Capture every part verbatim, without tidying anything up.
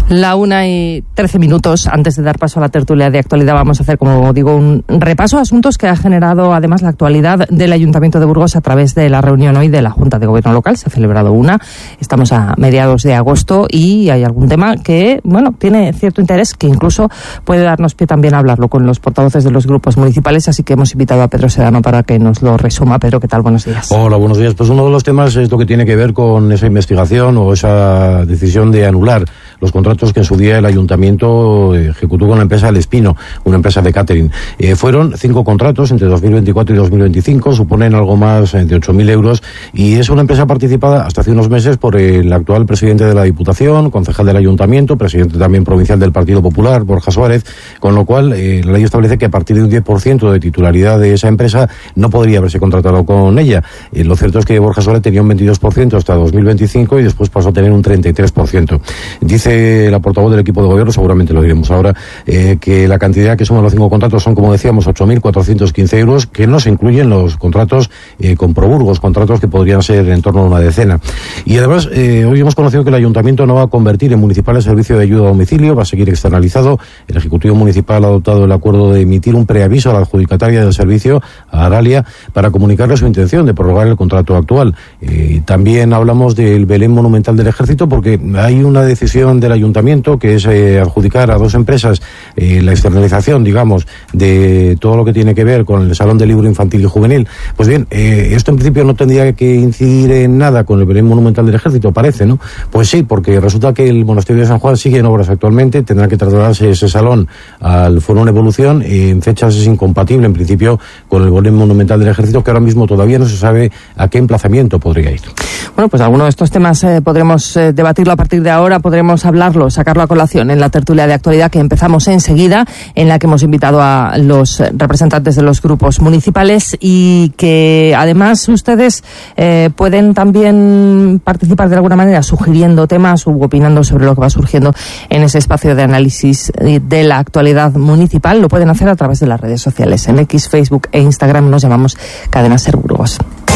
La una y trece minutos. Antes de dar paso a la tertulia de actualidad, vamos a hacer, como digo, un repaso a asuntos que ha generado además la actualidad del Ayuntamiento de Burgos a través de la reunión hoy de la Junta de Gobierno Local. Se ha celebrado una. Estamos a mediados de agosto y hay algún tema que, bueno, tiene cierto interés, que incluso puede darnos pie también a hablarlo con los portavoces de los grupos municipales. Así que hemos invitado a Pedro Sedano para que nos lo resuma. Pedro, ¿qué tal? Buenos días. Hola, buenos días. Pues uno de los temas es lo que tiene que ver con esa investigación o esa decisión de anular los contratos que en su día el Ayuntamiento ejecutó con la empresa El Espino, una empresa de catering. Eh, fueron cinco contratos entre dos mil veinticuatro y dos mil veinticinco, suponen algo más de ocho mil euros, y es una empresa participada hasta hace unos meses por el actual presidente de la Diputación, concejal del Ayuntamiento, presidente también provincial del Partido Popular, Borja Suárez, con lo cual eh, la ley establece que a partir de un diez por ciento de titularidad de esa empresa no podría haberse contratado con ella. Eh, lo cierto es que Borja Suárez tenía un veintidós por ciento hasta dos mil veinticinco y después pasó a tener un treinta y tres por ciento. Dice la portavoz del equipo de gobierno, seguramente lo diremos ahora, eh, que la cantidad que suman los cinco contratos son, como decíamos, ocho mil cuatrocientos quince euros, que no se incluyen los contratos eh, con Proburgos, contratos que podrían ser en torno a una decena. Y además, eh, hoy hemos conocido que el Ayuntamiento no va a convertir en municipal el servicio de ayuda a domicilio, va a seguir externalizado. El Ejecutivo Municipal ha adoptado el acuerdo de emitir un preaviso a la adjudicataria del servicio, a Aralia, para comunicarle su intención de prorrogar el contrato actual. Eh, también hablamos del Belén Monumental del Ejército, porque hay una decisión del Ayuntamiento que es eh, adjudicar a dos empresas eh, la externalización, digamos, de todo lo que tiene que ver con el Salón del Libro Infantil y Juvenil. Pues bien, eh, esto en principio no tendría que incidir en nada con el Belén Monumental del Ejército, parece, ¿no? Pues sí, porque resulta que el Monasterio de San Juan sigue en obras actualmente, tendrá que trasladarse ese salón al Foro Evolución, eh, en fechas es incompatible en principio con el Belén Monumental del Ejército, que ahora mismo todavía no se sabe a qué emplazamiento podría ir. Bueno, pues alguno de estos temas eh, podremos eh, debatirlo a partir de ahora, podremos hablarlo, sacarlo a colación en la tertulia de actualidad que empezamos enseguida, en la que hemos invitado a los representantes de los grupos municipales y que además ustedes eh, pueden también participar de alguna manera sugiriendo temas u opinando sobre lo que va surgiendo en ese espacio de análisis de la actualidad municipal. Lo pueden hacer a través de las redes sociales. En X, Facebook e Instagram nos llamamos Cadena Ser Burgos.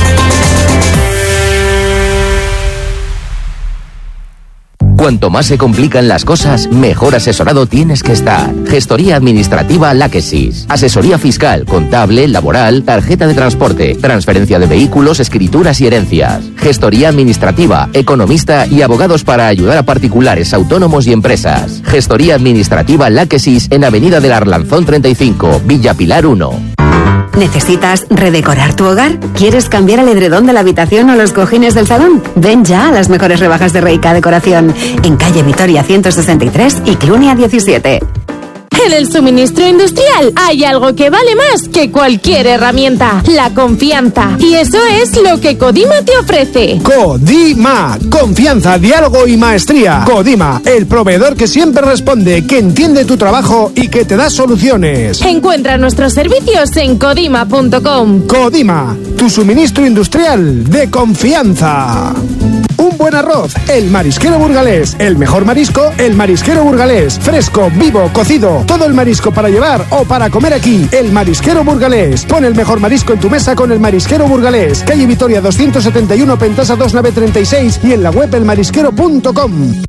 Cuanto más se complican las cosas, mejor asesorado tienes que estar. Gestoría Administrativa Láquesis. Asesoría fiscal, contable, laboral, tarjeta de transporte, transferencia de vehículos, escrituras y herencias. Gestoría Administrativa, economista y abogados para ayudar a particulares, autónomos y empresas. Gestoría Administrativa Láquesis en Avenida del Arlanzón treinta y cinco, Villa Pilar uno. ¿Necesitas redecorar tu hogar? ¿Quieres cambiar el edredón de la habitación o los cojines del salón? Ven ya a las mejores rebajas de Reika Decoración, en calle Vitoria ciento sesenta y tres y Clunia diecisiete. En el suministro industrial hay algo que vale más que cualquier herramienta: la confianza. Y eso es lo que Codima te ofrece. Codima, confianza, diálogo y maestría. Codima, el proveedor que siempre responde, que entiende tu trabajo y que te da soluciones. Encuentra nuestros servicios en codima punto com. Codima, tu suministro industrial de confianza. Un buen arroz, el Marisquero Burgalés. El mejor marisco, el Marisquero Burgalés. Fresco, vivo, cocido. Todo el marisco para llevar o para comer aquí. El Marisquero Burgalés. Pon el mejor marisco en tu mesa con el Marisquero Burgalés. Calle Vitoria doscientos setenta y uno, Pentasa dos nueve treinta y seis y en la web el marisquero punto com.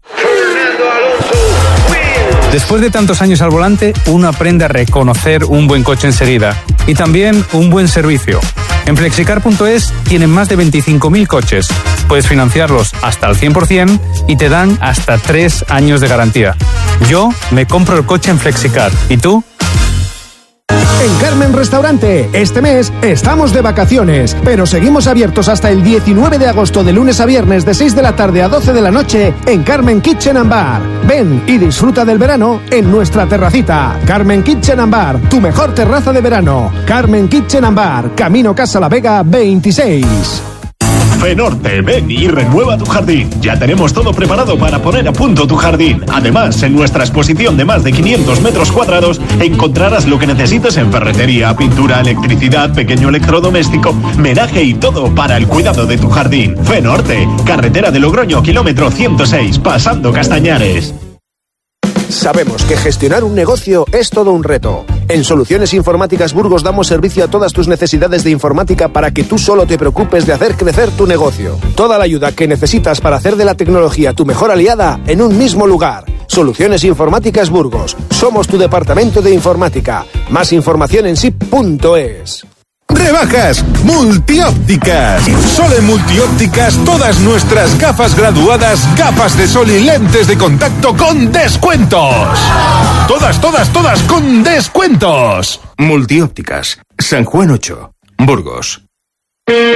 Después de tantos años al volante, uno aprende a reconocer un buen coche enseguida. Y también un buen servicio. En flexicar punto es tienen más de veinticinco mil coches. Puedes financiarlos hasta al cien por ciento y te dan hasta tres años de garantía. Yo me compro el coche en Flexicar. ¿Y tú? En Carmen Restaurante, este mes estamos de vacaciones, pero seguimos abiertos hasta el diecinueve de agosto, de lunes a viernes, de seis de la tarde a doce de la noche, en Carmen Kitchen and Bar. Ven y disfruta del verano en nuestra terracita. Carmen Kitchen and Bar, tu mejor terraza de verano. Carmen Kitchen and Bar, Camino Casa La Vega veintiséis. Fenorte, ven y renueva tu jardín. Ya tenemos todo preparado para poner a punto tu jardín. Además, en nuestra exposición de más de quinientos metros cuadrados encontrarás lo que necesites en ferretería, pintura, electricidad, pequeño electrodoméstico, menaje y todo para el cuidado de tu jardín. Fenorte, carretera de Logroño, kilómetro ciento seis, pasando Castañares. Sabemos que gestionar un negocio es todo un reto. En Soluciones Informáticas Burgos damos servicio a todas tus necesidades de informática para que tú solo te preocupes de hacer crecer tu negocio. Toda la ayuda que necesitas para hacer de la tecnología tu mejor aliada en un mismo lugar. Soluciones Informáticas Burgos. Somos tu departamento de informática. Más información en sip punto es. Rebajas multiópticas. Solo en multiópticas todas nuestras gafas graduadas, gafas de sol y lentes de contacto con descuentos. Todas, todas, todas con descuentos. Multiópticas. San Juan ocho, Burgos.